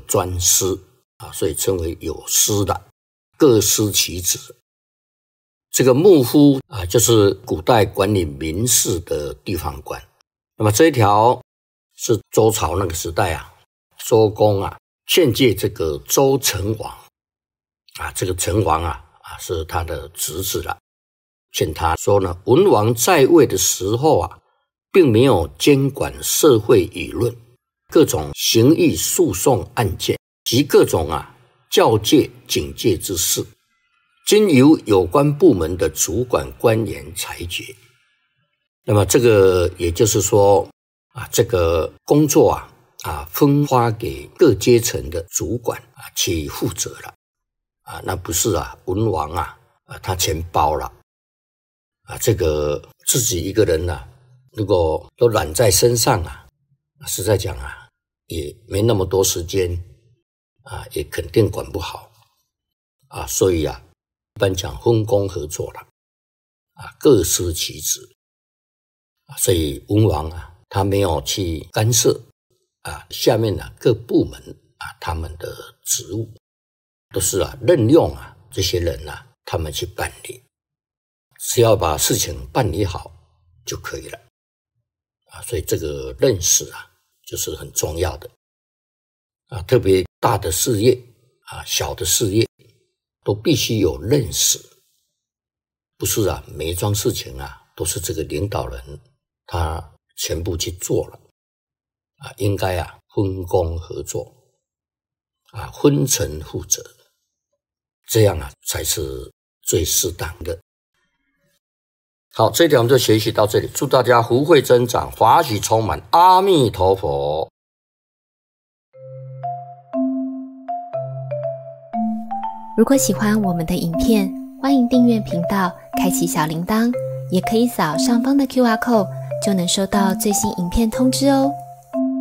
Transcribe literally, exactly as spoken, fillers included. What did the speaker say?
专司啊，所以称为有司的，各司其职。这个幕夫啊，就是古代管理民事的地方官。那么这一条是周朝那个时代啊，周公啊劝诫这个周成王啊，这个成王啊啊是他的侄子了，劝他说呢，文王在位的时候啊，并没有监管社会舆论、各种刑狱诉讼案件及各种啊教诫警戒之事，经由有关部门的主管官员裁决。那么这个也就是说啊，这个工作啊啊分发给各阶层的主管啊去负责了啊，那不是啊文王啊啊他全包了啊，这个自己一个人啊，如果都揽在身上啊，实在讲啊，也没那么多时间啊，也肯定管不好啊，所以啊，一般讲分工合作了啊，各司其职。所以文王啊，他没有去干涉啊，下面啊各部门啊他们的职务，都是啊任用啊这些人啊，他们去办理，只要把事情办理好就可以了啊。所以这个认识啊，就是很重要的啊，特别大的事业啊，小的事业都必须有认识，不是啊每一桩事情啊都是这个领导人他全部去做了啊，应该啊分工合作啊，分层负责，这样啊才是最适当的。好，这一条我们就学习到这里，祝大家福慧增长，法喜充满，阿弥陀佛。 如果喜欢我们的影片，欢迎订阅频道，开启小铃铛，也可以扫上方的 Q R code，就能收到最新影片通知哦。